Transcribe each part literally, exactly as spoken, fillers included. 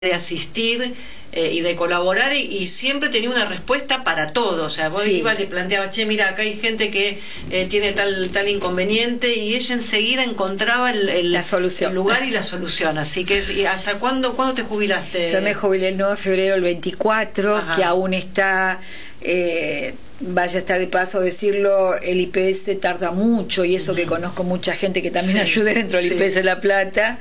de asistir eh, y de colaborar y, y siempre tenía una respuesta para todo. O sea, vos Sí. ibas, le planteabas, che, mira, acá hay gente que eh, tiene tal tal inconveniente, y ella enseguida encontraba el, el, La solución. el lugar y la solución. Así que, ¿y hasta cuándo, cuándo te jubilaste? Yo me jubilé el nueve de febrero del veinticuatro, Ajá. que aún está, eh, vaya a estar de paso decirlo, el I P S tarda mucho, y eso que conozco mucha gente que también Sí, ayuda dentro del sí. I P S La Plata.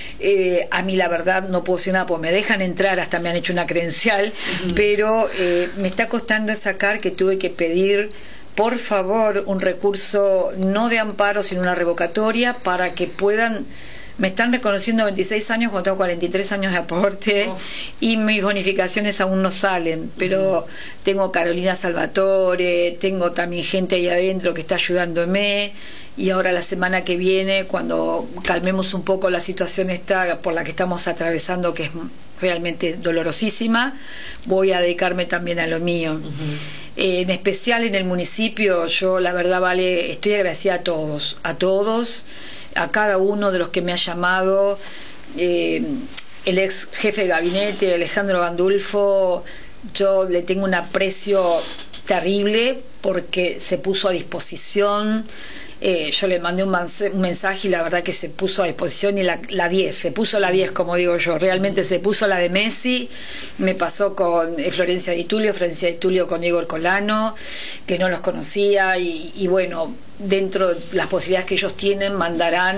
Eh, a mí la verdad no puedo decir nada, porque me dejan entrar, hasta me han hecho una credencial, uh-huh. pero eh, me está costando sacar que tuve que pedir, por favor, un recurso no de amparo, sino una revocatoria, para que puedan... Me están reconociendo veintiséis años cuando tengo cuarenta y tres años de aporte, oh. y mis bonificaciones aún no salen, pero uh-huh. tengo Carolina Salvatore, tengo también gente ahí adentro que está ayudándome, y ahora la semana que viene, cuando calmemos un poco la situación esta por la que estamos atravesando, que es realmente dolorosísima, voy a dedicarme también a lo mío. Uh-huh. eh, en especial en el municipio, yo la verdad, Vale, estoy agradecida a todos, a todos, a cada uno de los que me ha llamado, eh, el ex jefe de gabinete, Alejandro Gandulfo, yo le tengo un aprecio terrible porque se puso a disposición. Eh, yo le mandé un, un mensaje y la verdad que se puso a disposición, y la, la diez, se puso la diez, como digo yo, realmente se puso la de Messi. Me pasó con eh, Florencia Di Tulio, Florencia Di Tulio con Diego Ercolano, que no los conocía, y, y bueno, dentro de las posibilidades que ellos tienen, mandarán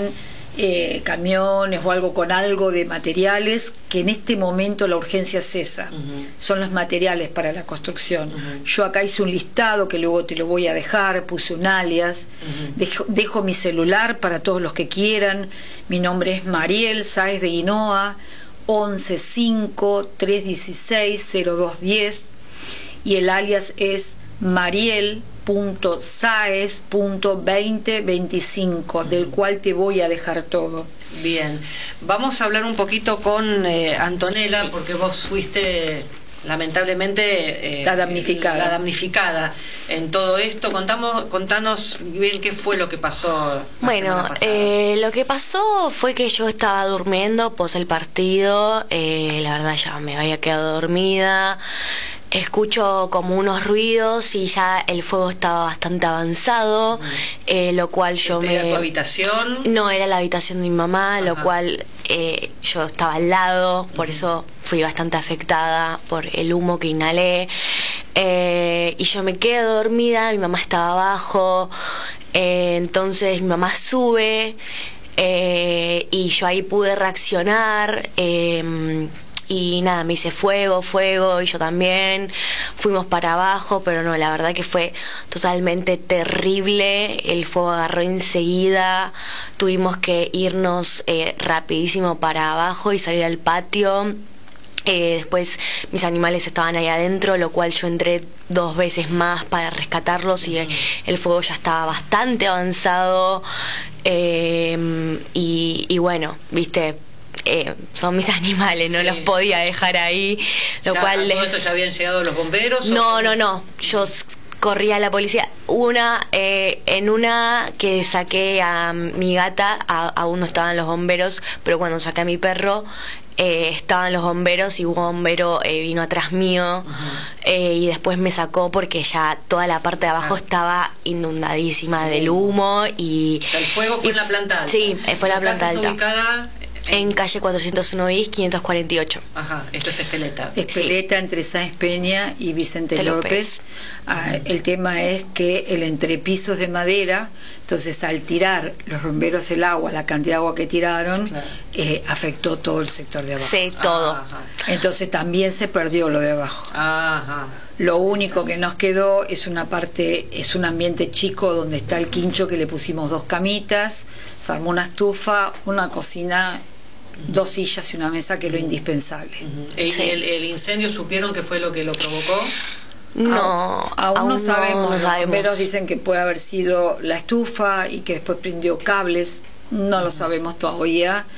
eh, camiones o algo con algo de materiales, que en este momento la urgencia es esa, uh-huh. son los materiales para la construcción. Uh-huh. Yo acá hice un listado que luego te lo voy a dejar, puse un alias, uh-huh. dejo, dejo mi celular para todos los que quieran. Mi nombre es Mariel Sáez de Guinoa, once cinco tres dieciséis cero dos diez, y el alias es Mariel punto saez punto veinte veinticinco, del cual te voy a dejar todo. Bien, vamos a hablar un poquito con eh, Antonella, sí. porque vos fuiste lamentablemente eh, la damnificada. La damnificada en todo esto. Contamos, contanos bien qué fue lo que pasó. La bueno, eh, lo que pasó fue que yo estaba durmiendo pos el partido, eh, la verdad ya me había quedado dormida. Escucho como unos ruidos y ya el fuego estaba bastante avanzado, uh-huh. eh, lo cual yo me... ¿Era tu habitación? No, era la habitación de mi mamá, Ajá. lo cual eh, yo estaba al lado, por uh-huh. eso fui bastante afectada por el humo que inhalé. Eh, y yo me quedo dormida, mi mamá estaba abajo, eh, entonces mi mamá sube, eh, y yo ahí pude reaccionar. Eh, Y nada, me hice fuego, fuego, y yo también. Fuimos para abajo, pero no, la verdad que fue totalmente terrible. El fuego agarró enseguida. Tuvimos que irnos eh, rapidísimo para abajo y salir al patio. Eh, después mis animales estaban ahí adentro, lo cual yo entré dos veces más para rescatarlos, y el, el fuego ya estaba bastante avanzado. Eh, y, y bueno, viste... Eh, son mis animales, sí. no los podía dejar ahí, lo ya, cual ¿a todo les... esto ya habían llegado los bomberos? No, o... no, no, yo corrí a la policía. Una, eh, en una que saqué a mi gata, a, aún no estaban los bomberos, pero cuando saqué a mi perro, eh, estaban los bomberos, y un bombero eh, vino atrás mío, uh-huh. eh, y después me sacó porque ya toda la parte de abajo ah. estaba inundadísima uh-huh. del humo. Y, o sea, el fuego fue y, en la planta alta. Sí, fue en la planta alta. Ubicada en calle cuatrocientos uno bis, quinientos cuarenta y ocho. Ajá, esto es Espeleta. Espeleta, sí. Entre Sáenz Peña y Vicente López. López. Ah, el tema es que el entrepiso es de madera, entonces al tirar los bomberos el agua, la cantidad de agua que tiraron, claro. eh, afectó todo el sector de abajo. Sí, todo. Ajá. Entonces también se perdió lo de abajo. Ajá. Lo único que nos quedó es una parte, es un ambiente chico donde está el quincho, que le pusimos dos camitas, se armó una estufa, una cocina, dos sillas y una mesa, que es lo indispensable. Uh-huh. ¿El, sí. el, ¿El incendio supieron qué fue lo que lo provocó? No, aún, aún, aún no sabemos. No, no los sabemos. bomberos dicen que puede haber sido la estufa y que después prendió cables, no uh-huh. lo sabemos todavía.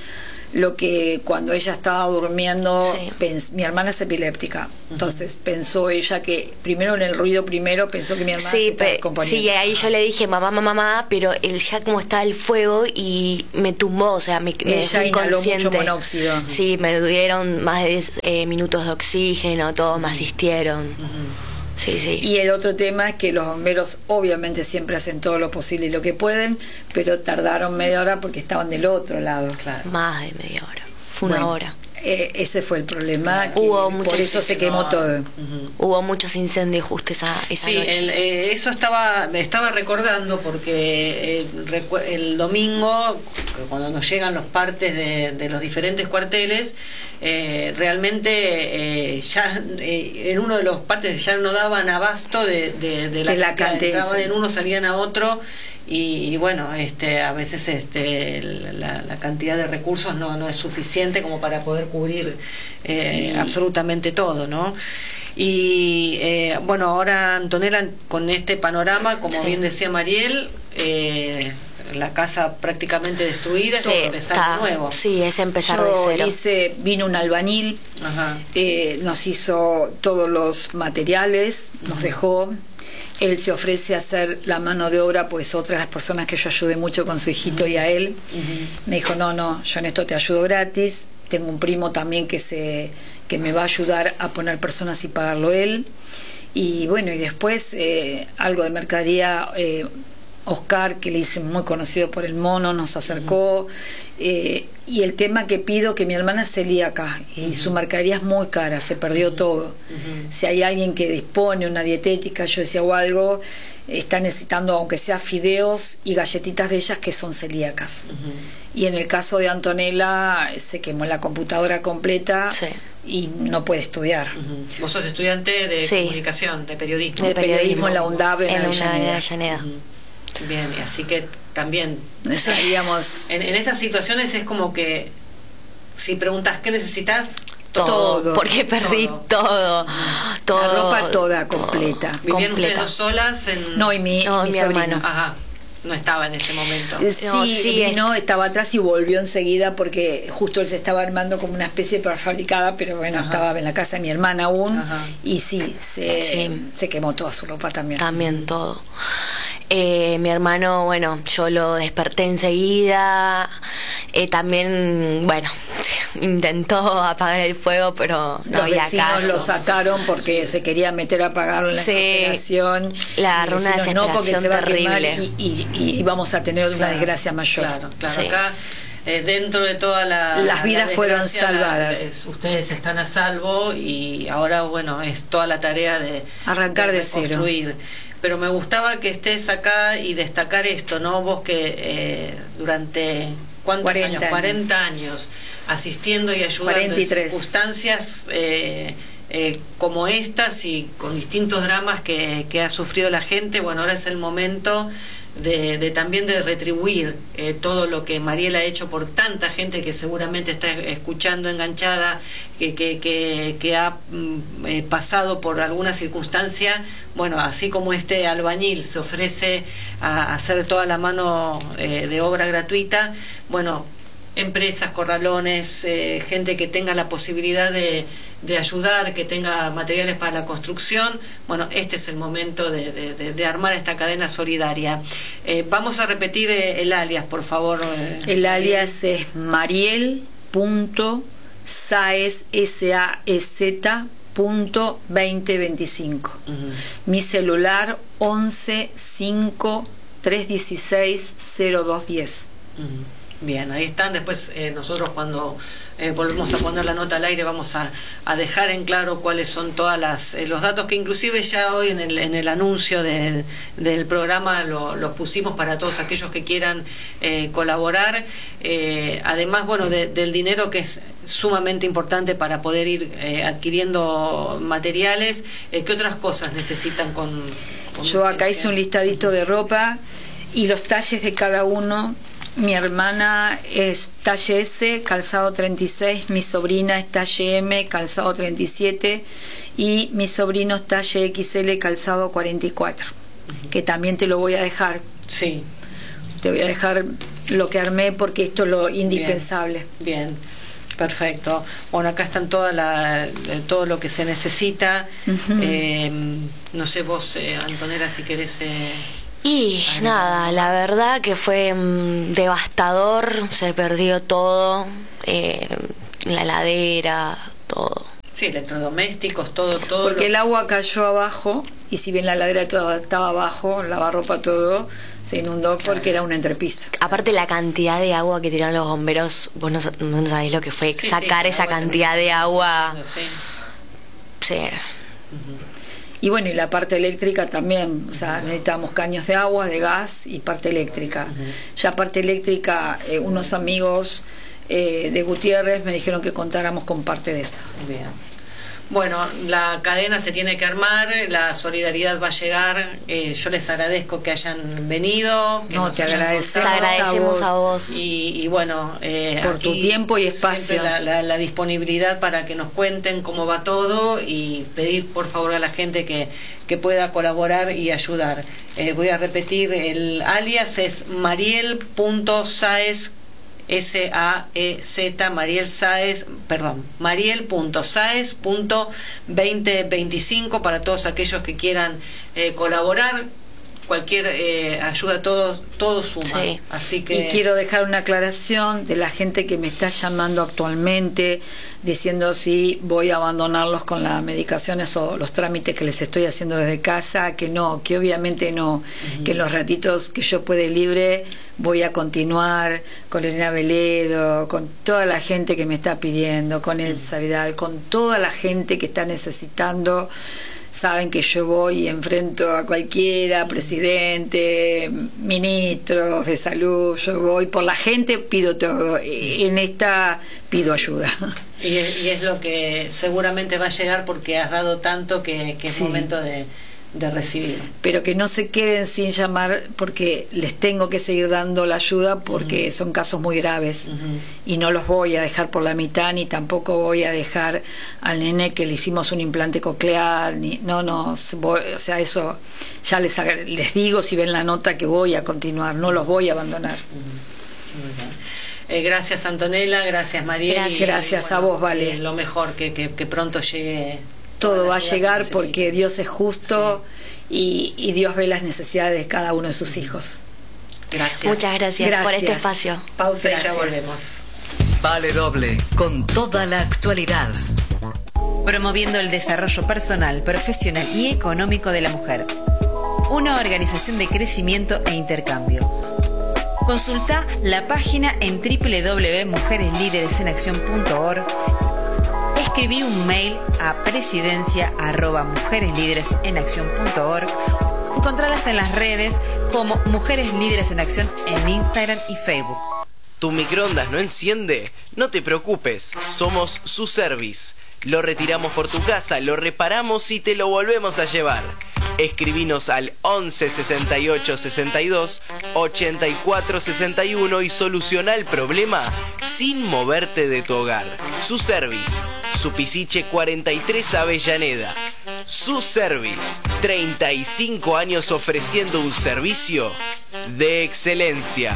lo que cuando ella estaba durmiendo, Sí. pens- mi hermana es epiléptica, entonces pensó ella que primero en el ruido primero pensó que mi hermana se Sí, estaba pe- descomponiendo. sí, ahí yo le dije mamá, mamá, mamá, pero él ya como estaba el fuego y me tumbó, o sea, me, me dejó Ella inhaló inconsciente. mucho monóxido. Sí, me dieron más de diez eh, minutos de oxígeno, todo, me asistieron. Sí, sí. Y el otro tema es que los bomberos obviamente siempre hacen todo lo posible y lo que pueden, pero tardaron media hora porque estaban del otro lado. Claro. Más de media hora. Fue una Bueno, hora. eh, ese fue el problema, Claro. que Hubo por muchos- eso se Sí, quemó no. todo. Ujú. Hubo muchos incendios justo esa, esa Sí, noche. el, eh, eso estaba, me estaba recordando porque eh, recu- el domingo, cuando nos llegan los partes de, de los diferentes cuarteles, eh, realmente eh, ya eh, en uno de los partes ya no daban abasto de, de, de la, De la cantidad. cantidad, Entraban sí. en uno, salían a otro. Y, y bueno, este, a veces este, la, la cantidad de recursos no, no es suficiente como para poder cubrir eh, Sí. absolutamente todo, ¿no? Y eh, bueno, ahora Antonella, con este panorama, como Sí. bien decía Mariel, eh, la casa prácticamente destruida, es Sí, como empezar está- de nuevo. sí, es empezar de Yo cero. hice, vino un albañil, Ajá. eh, nos hizo todos los materiales, nos dejó. Él se ofrece a hacer la mano de obra, pues otras las personas que yo ayudé mucho con su hijito y a él. Me dijo, no, no, yo en esto te ayudo gratis. Tengo un primo también que, se, que me va a ayudar a poner personas y pagarlo él. Y bueno, y después eh, algo de mercadería, eh, Oscar, que le hice muy conocido por el mono, nos acercó. eh, y el tema que pido, que mi hermana es celíaca y su mercadería es muy cara, se perdió todo. Si hay alguien que dispone una dietética, yo decía, o algo, está necesitando aunque sea fideos y galletitas de ellas que son celíacas. Y en el caso de Antonella se quemó la computadora completa Sí. y no puede estudiar. Ujú. Vos sos estudiante de Sí. comunicación, de periodismo. De periodismo en la UNDAB en en una Avellaneda. Avellaneda. Ujú. Bien, y así que también Estaríamos en, en estas situaciones es como que si preguntas qué necesitas, Todo, Todo. porque perdí Todo. todo. todo la ropa toda todo. completa. ¿vivían ustedes Completa. dos solas? En... No, y mi, No, mi mi sobrino. hermano. Ajá, no estaba en ese momento. Eh, Sí, No, sí, vino, estaba atrás y volvió enseguida porque justo él se estaba armando como una especie de prefabricada, pero bueno, Ajá. estaba en la casa de mi hermana aún. Ajá. Y sí, se, Sí. se quemó toda su ropa también. También todo. Eh, mi hermano, bueno, yo lo desperté enseguida. Eh, también, bueno, intentó apagar el fuego, pero no Los había vecinos caso. lo sacaron porque se quería meter a apagarlo en la Sí. desesperación. Le agarró Y una vecinos, no, porque se va a quemar desesperación y, y, y íbamos a tener una Claro, desgracia mayor. Claro, claro. Sí. Acá, eh, dentro de toda la. Las la vidas fueron desgracia, la- salvadas. es- ustedes están a salvo y ahora, bueno, es toda la tarea de. Arrancar de cero. reconstruir. Pero me gustaba que estés acá y destacar esto, ¿no? Vos que eh, durante. ¿Cuántos cuarenta años? años. cuarenta años asistiendo y ayudando cuarenta y en tres. circunstancias eh, eh, como estas y con distintos dramas que, que ha sufrido la gente. Bueno, ahora es el momento de, de también de retribuir eh, todo lo que Mariela ha hecho por tanta gente que seguramente está escuchando enganchada, que, que, que, que ha mm, eh, pasado por alguna circunstancia. Bueno, así como este albañil se ofrece a hacer toda la mano eh, de obra gratuita, bueno, empresas, corralones, eh, gente que tenga la posibilidad de, de ayudar, que tenga materiales para la construcción. Bueno, este es el momento de, de, de, de armar esta cadena solidaria. Eh, vamos a repetir eh, el alias, por favor. eh. El alias es mariel punto saez, S A E Z punto veinte veinticinco. Ujú. Mi celular once cinco tres dieciséis cero dos diez. Ujú. Bien, ahí están. Después eh, nosotros cuando eh, volvemos a poner la nota al aire vamos a, a dejar en claro cuáles son todas las eh, los datos que inclusive ya hoy en el, en el anuncio de, del programa lo, los pusimos para todos aquellos que quieran eh, colaborar. Eh, además, bueno, de, del dinero que es sumamente importante para poder ir eh, adquiriendo materiales. Eh, ¿Qué otras cosas necesitan con, con Yo acá urgencia? hice un listadito de ropa y los talles de cada uno. Mi hermana es talle S, calzado treinta y seis, mi sobrina es talle M, calzado treinta y siete y mi sobrino es talle X L, calzado cuarenta y cuatro, que también te lo voy a dejar. Sí. Te voy a dejar lo que armé, porque esto es lo indispensable. Bien, bien. Perfecto. Bueno, acá están toda la, todo lo que se necesita. Uh-huh. eh, no sé vos, eh, Antonella, si querés... Eh, y nada, la verdad que fue um, devastador, se perdió todo, eh, la heladera, todo. Sí, electrodomésticos, todo, todo. Porque lo... el agua cayó abajo, y si bien la heladera estaba abajo, lavarropa, todo, se inundó porque era una entrepisa. Aparte la cantidad de agua que tiraron los bomberos, vos no, no sabés lo que fue sí, sacar sí, esa cantidad de agua. Sí. Sí. Uh-huh. Y bueno, y la parte eléctrica también, o sea, necesitamos caños de agua, de gas y parte eléctrica. Uh-huh. Ya parte eléctrica, eh, unos amigos eh, de Gutiérrez me dijeron que contáramos con parte de eso. Bien. Bueno, la cadena se tiene que armar, la solidaridad va a llegar. Eh, yo les agradezco que hayan venido. Que no, te agradecemos, te agradecemos a vos. Y, y bueno, eh, por tu tiempo y espacio. La, la, la disponibilidad para que nos cuenten cómo va todo y pedir por favor a la gente que, que pueda colaborar y ayudar. Eh, voy a repetir, el alias es mariel punto saez. S A E Z, Mariel Saez, perdón, mariel punto saez punto veinte veinticinco para todos aquellos que quieran eh, colaborar. Cualquier eh, ayuda, todo, todo suma. Sí. Así que... Y quiero dejar una aclaración de la gente que me está llamando actualmente diciendo si voy a abandonarlos con las medicaciones o los trámites que les estoy haciendo desde casa, que no, que obviamente no, uh-huh. que en los ratitos que yo pueda libre voy a continuar con Elena Veledo, con toda la gente que me está pidiendo, con Elsa Vidal, con toda la gente que está necesitando. Saben que yo voy y enfrento a cualquiera, presidente, ministros de salud, yo voy por la gente, pido todo, en esta pido ayuda. Y es, y es lo que seguramente va a llegar porque has dado tanto que, que es sí. momento de, de recibir. Pero que no se queden sin llamar porque les tengo que seguir dando la ayuda porque uh-huh. son casos muy graves uh-huh. y no los voy a dejar por la mitad ni tampoco voy a dejar al nene que le hicimos un implante coclear ni no no voy, o sea, eso ya les les digo si ven la nota que voy a continuar, no los voy a abandonar. Uh-huh. Muy bien. Eh, gracias Antonella, gracias Mariel. Gracias, y, gracias y, bueno, a vos, Vale. Eh, lo mejor que, que, que pronto llegue. Todo va a llegar porque Dios es justo sí. y, y Dios ve las necesidades de cada uno de sus hijos. Gracias. Muchas gracias, gracias. por este espacio. Pausa y ya volvemos. Vale Doble, con toda la actualidad. Promoviendo el desarrollo personal, profesional y económico de la mujer. Una organización de crecimiento e intercambio. Consulta la página en doble u doble u doble u punto mujeres líderes en acción punto org. Escribí un mail a presidencia arroba mujeres líderes en acción punto org. Encontralas en las redes como Mujeres Líderes en Acción en Instagram y Facebook. ¿Tu microondas no enciende? No te preocupes, somos su service. Lo retiramos por tu casa, lo reparamos y te lo volvemos a llevar. Escribinos al once sesenta y ocho sesenta y dos ochenta y cuatro sesenta y uno y soluciona el problema sin moverte de tu hogar. Su service. Supisiche cuarenta y tres Avellaneda. Su Service, treinta y cinco años ofreciendo un servicio de excelencia.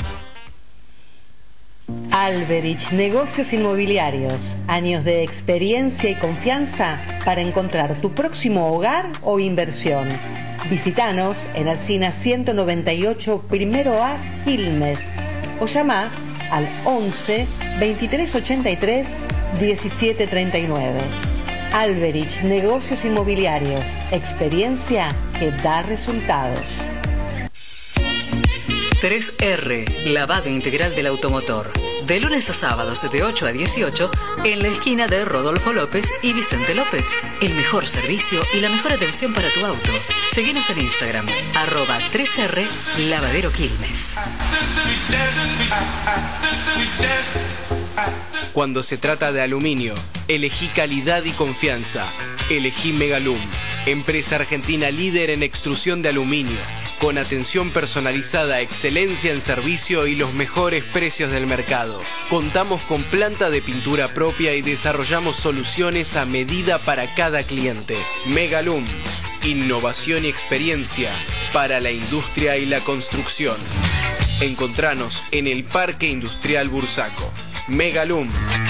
Alberich Negocios Inmobiliarios. Años de experiencia y confianza para encontrar tu próximo hogar o inversión. Visítanos en Alsina ciento noventa y ocho, primero A, Quilmes. O llama al once veintitrés ochenta y tres diecisiete treinta y nueve. Alberich Negocios Inmobiliarios. Experiencia que da resultados. tres R, lavado integral del automotor. De lunes a sábados de ocho a dieciocho en la esquina de Rodolfo López y Vicente López. El mejor servicio y la mejor atención para tu auto. Seguinos en Instagram, arroba tres R Lavadero Quilmes. Cuando se trata de aluminio, elegí calidad y confianza. Elegí Megalum, empresa argentina líder en extrusión de aluminio, con atención personalizada, excelencia en servicio y los mejores precios del mercado. Contamos con planta de pintura propia y desarrollamos soluciones a medida para cada cliente. Megalum, innovación y experiencia para la industria y la construcción. Encontranos en el Parque Industrial Bursaco. Megalum.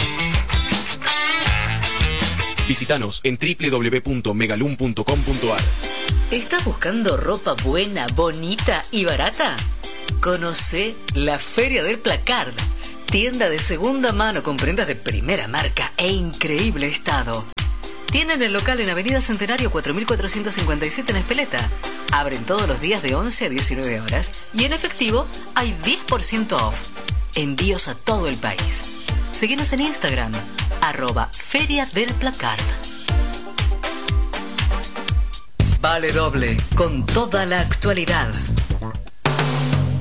Visítanos en doble u doble u doble u punto megalum punto com punto a r. ¿Estás buscando ropa buena, bonita y barata? Conoce la Feria del Placard, tienda de segunda mano con prendas de primera marca e increíble estado. Tienen el local en Avenida Centenario cuatro mil cuatrocientos cincuenta y siete en Espeleta. Abren todos los días de once a diecinueve horas y en efectivo hay diez por ciento off. Envíos a todo el país. Síguenos en Instagram, arroba Feria del Placard. Vale Doble, con toda la actualidad.